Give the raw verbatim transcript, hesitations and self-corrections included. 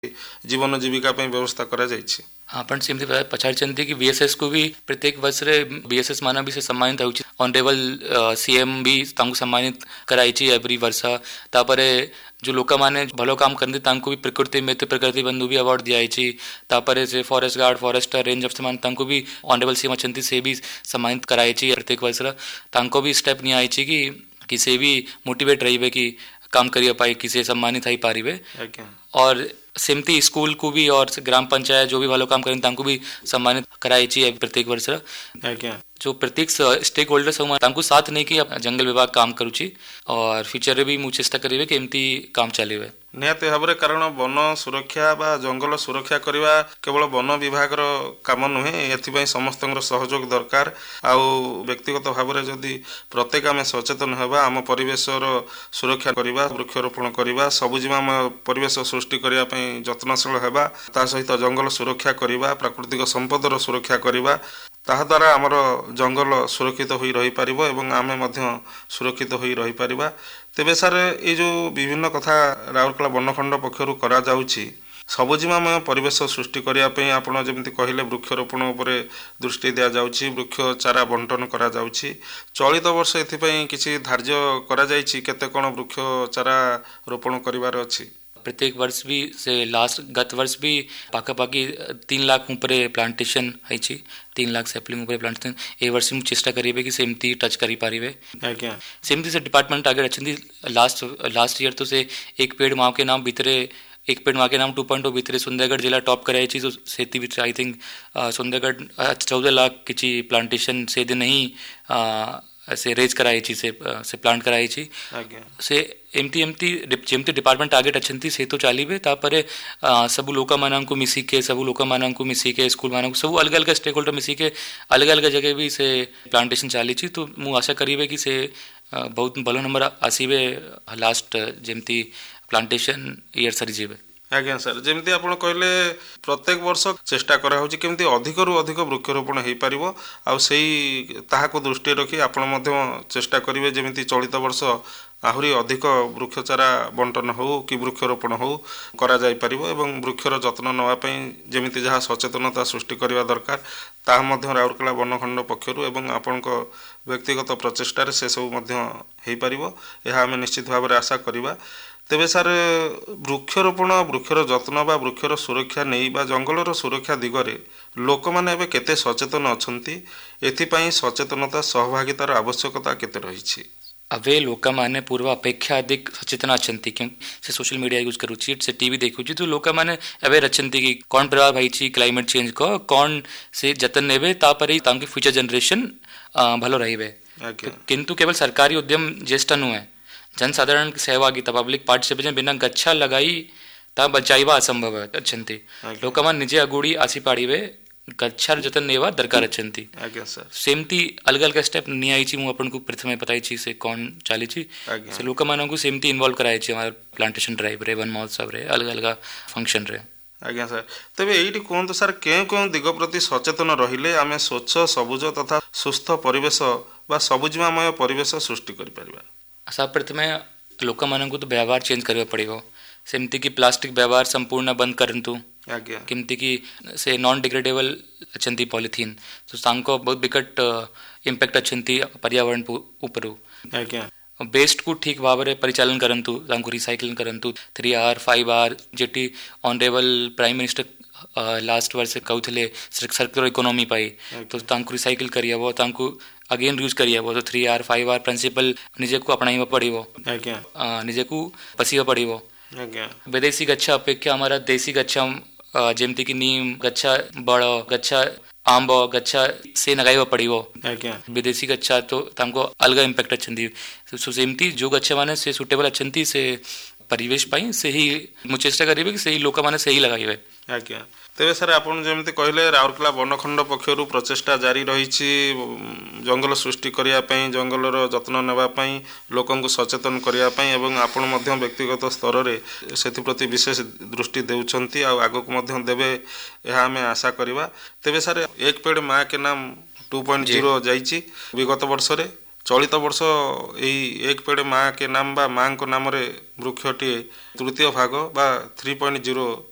जीवन जीविका व्यवस्था करा जायछि। हाँ पण सेमती पचाड़ी कि बीएसएस को भी प्रत्येक वर्ष रे बीएसएस माना भी से सम्मानित होउछि। ऑनरेबल सीएम भी तांको सम्मानित कराइछि एवरी वर्ष। तापरे जो लोक माने भलो काम करते तांको भी प्रकृति मित्र प्रकृति बंधु भी अवार्ड दियाइछि। तापरे से फॉरेस्ट गार्ड फॉरेस्टर रेंज अफसर तांको भी ऑनरेबल सीएम अछंती से भी सम्मानित कराइछि प्रत्येक वर्ष। तांको भी स्टेप नि आइछि कि किसे भी मोटिवेट रहिबे कि काम करिया पाए किसे सम्मानित ही पारिबे। और सेमती स्कूल को भी और ग्राम पंचायत जो भी भलो काम करें तांको भी सम्मानित कराइछि प्रत्येक वर्ष। जो प्रत्येक स्टेक होल्डर्स तांको साथ नहीं कि जंगल विभाग काम करुछि और फ्यूचर भी मु चेष्टा करिवे कि एमती काम चलिवे निहाती भाव। कारण वन सुरक्षा बा जंगल सुरक्षा करवा केवल वन विभाग काम नुहे, एथिपाई समस्त सहयोग दरकार। आउ व्यक्तिगत भाव में जदि प्रत्येक आम सचेतन होगा आम परिवेश सुरक्षा करवा वृक्षरोपण करवा सबुजिमामय परिवेश सृष्टि करने यत्नशील होगा, ता सहित जंगल सुरक्षा करवा प्राकृतिक संपदर सुरक्षा करवा, ताहा द्वारा आमर जंगल सुरक्षित होई रही पारिबो एवं आमे मध्य सुरक्षित होई रही पारिबा। तेबे सार ये जो विभिन्न कथा राउरकेला वनखंड पक्षरु करा जाउछि सबुजिमामय परिवेश सृष्टि करने आपण जमी कहले वृक्षरोपण उपरे दृष्टि दिया जाउछि, वृक्ष चारा बंटन करा जाउछि। चलित वर्ष एथिपई किछि धार्य करा जाइछि केते कोन वृक्ष चारा रोपण करिवार अछि? प्रत्येक वर्ष भी से लास्ट गत वर्ष भी पाखापाखि तीन लाख ऊपर प्लांटेशन है, तीन लाख सैपलिंग ऊपर प्लांटेशन। ए वर्ष में चेष्टा करिए कि सेमती टच करी पारिबे। सेमती से डिपार्टमेंट आगे अच्छी लास्ट लास्ट ईयर तो से एक पेड़ माँ के नाम भीतरे एक पेड़ माँ के नाम टू पॉइंट भीतरे सुंदरगढ़ जिला टॉप कराई तो सेती भीतर आई थिंक सुंदरगढ़ चौदह लाख किसी प्लांटेशन से दिन नहीं से रेज कराई से से प्लांट कराई से एमती एमती जेमती डिपार्टमेंट टार्गेट अच्छी से तो चलिए। तापर सबू लोक मानू मिसिके सबू लोक मानू मिसिके स्कूल मानू सब अलग अलग स्टेक होल्डर मिसिके अलग अलग जगह भी से प्लांटेशन चली तो मु आशा करिवे कि से बहुत भलो नंबर आसवे लास्ट जेमती प्लांटेशन ईयर सरी जीवे। आज्ञा सर जमी आप कहले प्रत्येक वर्ष चेष्टा करा होछि केमती अधिक रु अधिक वृक्षरोपण हो पारिबो आ सेही ताहाको दृष्टि रखी आपण मध्य चेष्टा करिवे जेमिति चलित वर्ष आहुरी अधिक वृक्षचारा बंटन हो कि वृक्षरोपण हो करा जाय पारिबो एवं वृक्षर जत्न नवा पई जेमिति जहा सचेतनता सृष्टि करबा दरकार ताहा मध्य राउरकेला वनखंड पक्षरु एवं आपणक व्यक्तिगत प्रचेष्टार से सब मध्य हो पारिबो एहा आमे निश्चित भाव में आशा करिबा। तेबे सार वृक्षरोपण वृक्षर जत्न बा वृक्षर सुरक्षा नहीं बा जंगलर सुरक्षा दिगरे लोक माने एबे केते सचेतन अछंती, एथिपाई सचेतनता सहभागितार आवश्यकता केते रहिछि? अवे लोक माने पूर्व अपेक्षा अधिक सचेतन अछंती क्यों से सोशल मीडिया यूज करूची से टीवी देखुची तो लोक माने अवेयर अछंती कि कौन प्रभाव होइछि क्लाइमेट चेंज को कौन से जतन नेबे तापरि तांके फ्यूचर जनरेशन भलो रहिबे। किंतु केवल सरकारी उद्यम ज्येष्ठ नुहे जनसाधारण सहभागिता पब्लिक पार्टिसिपेशन बिना गच्छा लगाई ता बचाइबा असंभव अच्छंती लोक मान निजे अगुड़ी आसी पाड़ीवे गच्छार जतन नेवा दरकार अच्छंती। सेमती अलग अलग स्टेप नहीं आई मु अपन को प्रथमे बताई से कौन चली से लोक मान को सेमती इन्वॉल्व कराई हमारे प्लांटेशन ड्राइव रे वन महोत्सव रे अलग अलग फंक्शन रे। आज्ञा सर तेबे एइटी कहतु सर केउ केउ दिग प्रति सचेतन रहिले आमे स्वच्छ सबुज तथा सुस्थ परिवेश बा सबुजमय परिवेश सृष्टि करि परिबा? सब प्रथमे लोक मानू तो व्यवहार चेंज करवा पड़ेगा सेमती कि प्लास्टिक व्यवहार संपूर्ण बंद करंतु केमती कि से नॉन डिग्रेडेबल अच्छी पॉलिथीन तो तांको बहुत विकट इम्पैक्ट अच्छी पर्यावरण ऊपर बेस्ट को ठीक भाव में परिचालन करंतु तांको रिसाइक्लिंग करंतु three are five are jetty honourable prime minister last वर्ष कहते सर्कुलर इकोनॉमी पाई तो तांको रिसाइकिल करिए तांको अगेन यूज करिए तो three are five are principal निजे को अपनाइबा पड़िबो निजे को पसीबा पड़िबो। विदेशी गच्छा अपेक्षा हमारा देशी गच्छा जेमती कि नीम गच्छा बड़ गच्छा आंब गच्छा से लगाइबा पड़िबो। विदेशी गच्छा तो तांको अलग इम्पैक्ट अच्छी सो सेमती जो गच्छा माने से सुटेबल अच्छी से परिवेश पाई से ही मु चेष्टा करिबे कि सही लोक माने सही लगाइबे। आज्ञा तेरे सर आपन जेमती कहले राउरकेला वनखंड पक्षरु प्रचेष्टा जारी रहिछि जंगल सृष्टि करिया पई जंगलर जत्न नेबा पई लोकंकु सचेतन करिया पई एवं आपन मध्य व्यक्तिगत स्तर रे सेति प्रति विशेष दृष्टि देउछंती आ आगो को मध्य देबे एहा हमें आशा करिबा। तेबे सर एक पेड़ माँ के नाम टू पॉइंट जीरो जाइछि विगत वर्ष रे चलित वर्ष यही एक पेड़ माँ के नाम बा माँ को नाम रे वृक्षटी तृतीय भाग बा थ्री पॉइंट जीरो